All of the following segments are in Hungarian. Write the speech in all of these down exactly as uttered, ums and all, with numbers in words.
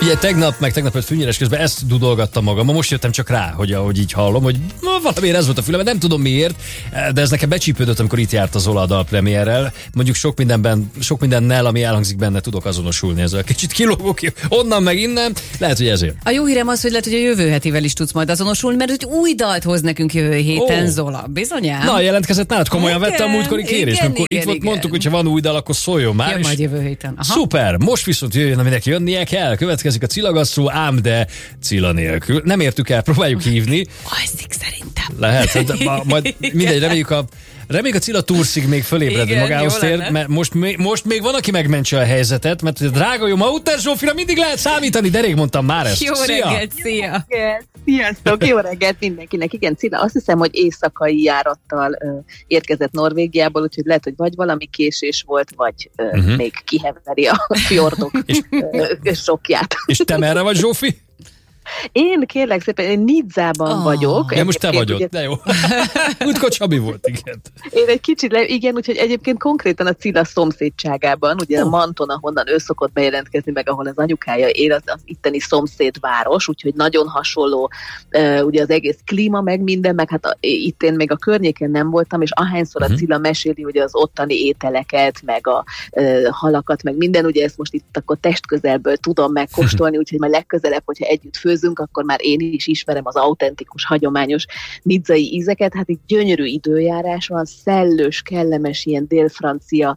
Ugye tegnap, meg tegnap előtt fűnyírás közben ezt dudolgattam magam. Most jöttem csak rá, hogy ahogy így hallom, hogy na, valamiért ez volt a fülem, nem tudom miért, de ez nekem becsípődött, amikor itt járt az Zola a dalpremierrel. Mondjuk sok mindenben, sok mindennel, ami elhangzik benne, tudok azonosulni. Ezzel kicsit kilógok onnan meg innen, lehet, hogy ezért. A jó hírem az, hogy lehet, hogy a jövő hetivel is tudsz majd azonosulni, mert hogy új dalt hoz nekünk jövő héten, oh. Zola. Bizonyám. Na, jelentkezett nálad, komolyan igen, vettem a múltkori kérést. Igen, igen, itt volt, igen. Mondtuk, hogy ha van új dal, akkor szóljon már. Ja, majd jövő héten. Aha. Szuper, most viszont jöjjön, aminek jönnie kell. Következik a Cilla Gasztró, ám de Cilla nélkül. Nem értük el, próbáljuk hívni. Alszik szerintem. Lehet, de ma, majd mindegy, reméljük a Reméljük a Cilla túrszig még fölébredni magához tér, mert most még, most még van, aki megmentse a helyzetet, mert a drága jó Mauter Zsófira mindig lehet számítani, de rég mondtam már ezt. Jó Szia! reggelt, szia! Sziasztok, jó reggelt mindenkinek. Igen, Cilla, azt hiszem, hogy éjszakai járattal ö, érkezett Norvégiából, úgyhogy lehet, hogy vagy valami késés volt, vagy ö, uh-huh. még kiheveri a fjordok ö, sokját. És te merre vagy, Zsófi? Én kérlek szépen, én Nizzában oh. vagyok. Ja, most te vagyok, ugye... de jó. Útkor Csabi volt, igen. Én egy kicsit, le, igen, úgyhogy egyébként konkrétan a Cilla szomszédságában, ugye oh. a Manton, ahonnan ő szokott bejelentkezni, meg ahol az anyukája él, az, az itteni szomszédváros, úgyhogy nagyon hasonló uh, ugye az egész klíma, meg minden, meg hát a, itt én még a környéken nem voltam, és ahányszor uh-huh. a Cilla meséli ugye az ottani ételeket, meg a uh, halakat, meg minden, ugye ezt most itt akkor testközelből tudom megkóstolni, úgyhogy már legközelebb, hogyha együtt főzünk, akkor már én is ismerem az autentikus, hagyományos nizzai ízeket. Hát itt gyönyörű időjárás van, szellős, kellemes, ilyen délfrancia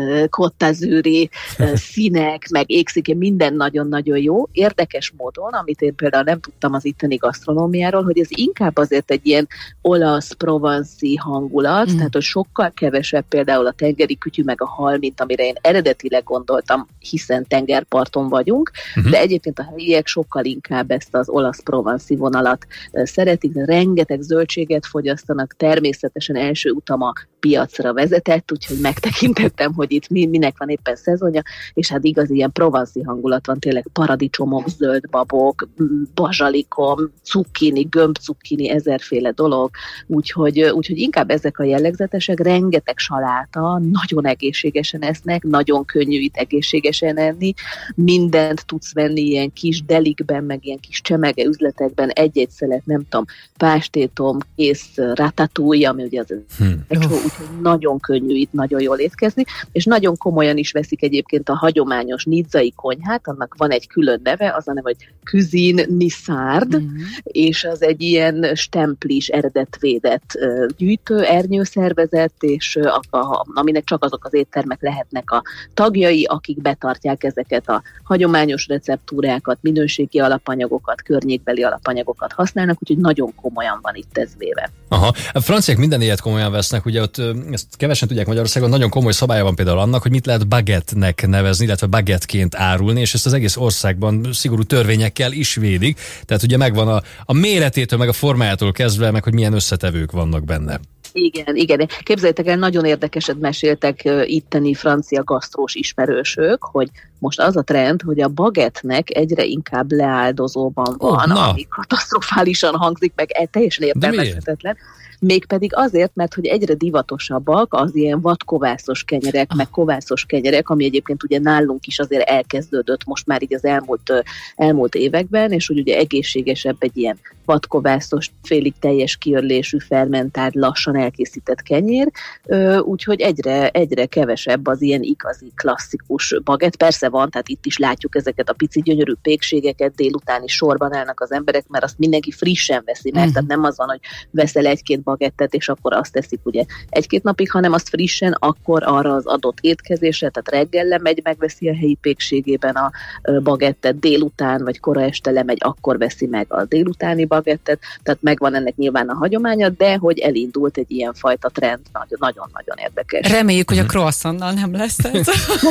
kottazűri színek, meg égszik, minden nagyon-nagyon jó. Érdekes módon, amit én például nem tudtam az itteni gasztronómiáról, hogy ez inkább azért egy ilyen olasz, provanszi hangulat, mm. tehát hogy sokkal kevesebb például a tengeri kütyű meg a hal, mint amire én eredetileg gondoltam, hiszen tengerparton vagyunk, mm-hmm. de egyébként a helyiek sokkal inkább ezt az olasz, provanszi vonalat szeretik, rengeteg zöldséget fogyasztanak, természetesen első utam a piacra vezetett, úgyhogy megtekintettem, hogy itt minek van éppen szezonja, és hát igaz ilyen provanszi hangulat van, tényleg paradicsomok, zöldbabok, bazsalikom, cukkini, gömbcukkini, ezerféle dolog, úgyhogy, úgyhogy inkább ezek a jellegzetesek, rengeteg saláta, nagyon egészségesen esznek, nagyon könnyű itt egészségesen enni, mindent tudsz venni ilyen kis delikben, meg ilyen kis csemege üzletekben, egy-egy szelet, nem tudom, pástétom, kész ratatouille, ami ugye az hmm. úgyhogy nagyon könnyű itt nagyon jól étkezni, és nagyon komolyan is veszik egyébként a hagyományos nizzai konyhát, annak van egy külön neve, az a neve, hogy Cuisine Nissard, mm-hmm. és az egy ilyen stemplis, eredetvédett uh, gyűjtő, ernyőszervezet, és uh, a, a, aminek csak azok az éttermek lehetnek a tagjai, akik betartják ezeket a hagyományos receptúrákat, minőségi alapanyagokat, környékbeli alapanyagokat használnak, úgyhogy nagyon komolyan van itt ez véve. Aha, a franciák minden ilyet komolyan vesznek, ugye ott ezt kevesen tudják Magyarországon, nagyon komoly szabálya van például annak, hogy mit lehet baguette-nek nevezni, illetve baguette-ként árulni, és ezt az egész országban szigorú törvényekkel is védik. Tehát ugye megvan a, a méretétől, meg a formájától kezdve, meg hogy milyen összetevők vannak benne. Igen, igen. Képzeljétek el, nagyon érdekeset meséltek uh, itteni francia gasztrós ismerősök, hogy most az a trend, hogy a bagettnek egyre inkább leáldozóban van, oh, ami katasztrofálisan hangzik, meg teljesen értelmezhetetlen. Mégpedig azért, mert hogy egyre divatosabbak az ilyen vadkovászos kenyerek, ah. meg kovászos kenyerek, ami egyébként ugye nálunk is azért elkezdődött most már így az elmúlt, elmúlt években, és hogy ugye egészségesebb egy ilyen vadkovászos, félig teljes kiörlésű, fermentált, lassan elkészített kenyér, úgyhogy egyre, egyre kevesebb az ilyen igazi, klasszikus bagett. Persze van, tehát itt is látjuk ezeket a pici gyönyörű pékségeket, délutáni sorban állnak az emberek, mert azt mindenki frissen veszi, mert uh-huh. tehát nem az van, hogy veszel egy-két bagettet, és akkor azt teszik ugye egy-két napig, hanem azt frissen, akkor arra az adott étkezésre, tehát reggel lemegy, megveszi a helyi pékségében a bagettet, délután, vagy kora este lemegy, akkor veszi meg a délutáni bagettet, tehát megvan ennek nyilván a hagyománya, de hogy elindult egy ilyen fajta trend, nagyon-nagyon érdekes. Reméljük, hogy a croissantnal nem lesz ez.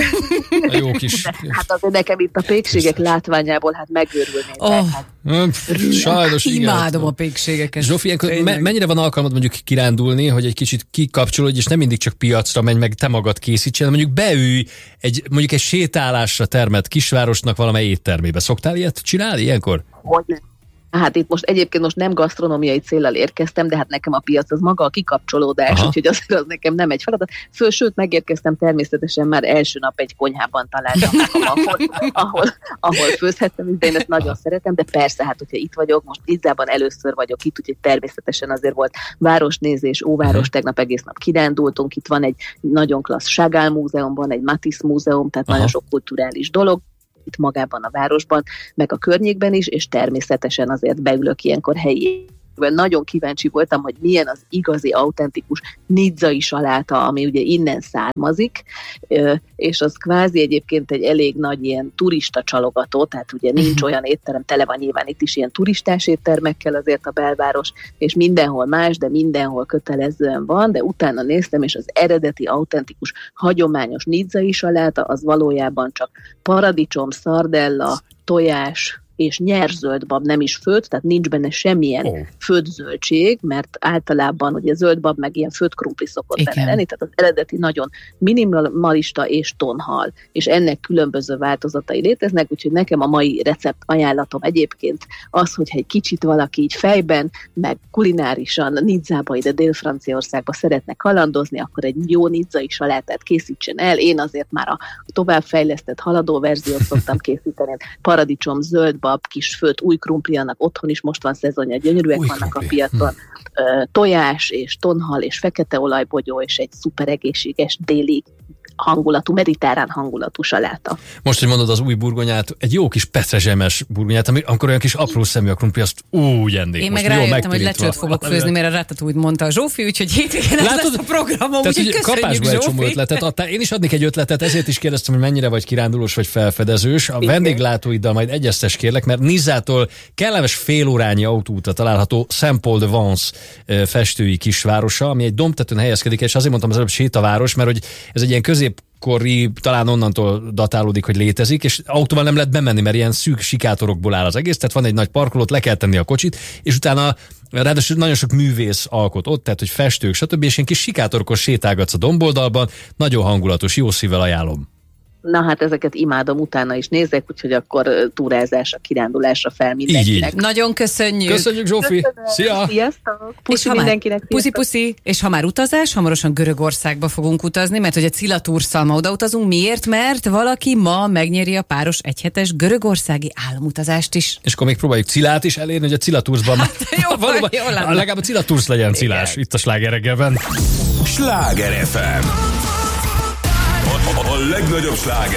A jó kis. Hát azért nekem itt a pékségek látványából hát megőrülnék. Oh. Hát, Sajnos imádom a pékségeket. Zsófi, me- mennyire van alkalmad mondjuk kirándulni, hogy egy kicsit kikapcsolódj, és nem mindig csak piacra menj, meg te magad készítsen, mondjuk beülj egy, mondjuk egy sétálásra termett kisvárosnak valamely éttermébe. Szoktál ilyet csinálni ilyenkor? Hogyne. Hát itt most egyébként most nem gasztronómiai céllal érkeztem, de hát nekem a piac az maga a kikapcsolódás, Aha. úgyhogy az, az nekem nem egy feladat. Föl, sőt, megérkeztem természetesen már első nap egy konyhában találtam, ahol, ahol, ahol főzhettem, de én ezt nagyon szeretem, de persze, hát hogyha itt vagyok, most Izzában először vagyok itt, úgyhogy természetesen azért volt városnézés, óváros, tegnap egész nap kirándultunk, itt van egy nagyon klassz Chagall múzeum, van egy Matisse múzeum, tehát Aha. nagyon sok kulturális dolog itt magában a városban, meg a környékben is, és természetesen azért beülök ilyenkor helyi. Nagyon kíváncsi voltam, hogy milyen az igazi, autentikus nizzai saláta, ami ugye innen származik, és az kvázi egyébként egy elég nagy ilyen turista csalogató, tehát ugye nincs olyan étterem, tele van nyilván itt is ilyen turistás éttermekkel azért a belváros, és mindenhol más, de mindenhol kötelezően van, de utána néztem, és az eredeti, autentikus, hagyományos nizzai saláta az valójában csak paradicsom, szardella, tojás, és nyerzöldbab, nem is főtt, tehát nincs benne semmilyen oh. főtt zöldség, mert általában ugye zöldbab meg ilyen főtt krumpli szokott benne lenni, tehát az eredeti nagyon minimalista és tonhal, és ennek különböző változatai léteznek, úgyhogy nekem a mai recept ajánlatom egyébként az, hogyha egy kicsit valaki így fejben, meg kulinárisan Nizzába, ide Dél-Franciaországba szeretne kalandozni, akkor egy jó nizzai salátát készítsen el. Én azért már a továbbfejlesztett haladó verziót szoktam készíteni, paradicsom, zöldbab, kis főtt új krumpli, annak otthon is most van szezonja, gyönyörűek új vannak krumpli. A piacon, hm. tojás és tonhal és fekete olajbogyó és egy szuper egészséges déli hangulatú, mediterrán hangulatú saláta. Most, hogy mondod az új burgonyát, egy jó kis petrezselmes burgonyát, amikor olyan kis apró szemű a krumpli, azt úgy ennék. Én most meg rájöttem, hogy lecsőt fogok főzni, mert a ratatouille mondta a Zsófi, úgyhogy hétvégén ez lesz a programom, úgyhogy köszönjük, Zsófi. Egy csomó ötletet adtál. Én is adnék egy ötletet, ezért is kérdeztem, hogy mennyire vagy kirándulós vagy felfedezős. A Igen. vendéglátóiddal majd egyeztes kérlek, mert Nizzától kellemes fél órányi autóútra található Saint-Paul-de-Vence festői kisvárosa, ami egy dombtetőn helyezkedik, és azért mondtam az előbb sétaváros, mert hogy ez egy ilyen középkori, talán onnantól datálódik, hogy létezik, és autóval nem lehet bemenni, mert ilyen szűk sikátorokból áll az egész, tehát van egy nagy parkolót, le kell tenni a kocsit, és utána ráadásul nagyon sok művész alkot ott, tehát hogy festők, stb. És ilyen kis sikátorokos sétálgatsz a domboldalban, nagyon hangulatos, jó szívvel ajánlom. Na hát ezeket imádom, utána is nézek, úgyhogy akkor túrázásra, kirándulásra fel mindenkinek. Nagyon köszönjük. Köszönjük, Zsófi. Szia. Sziasztok. Puszi mindenkinek. Puszi, puszi. És ha már utazás, hamarosan Görögországba fogunk utazni, mert hogy a Cilla Toursszal ma oda utazunk. Miért? Mert valaki ma megnyeri a páros egyhetes görögországi álomutazást is. És akkor még próbáljuk Cillát is elérni, hogy a Cilla Toursban hát, jó, valóban, jó legalább a Cilla Tours legyen Cillás. Itt a Sláger reggelben. Sláger ef em. A legnagyobb sláger